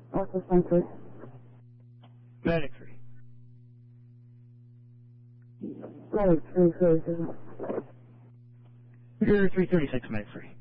Office 1-3. Medic 3. Medic 3, 37. Computer 336, Medic 3.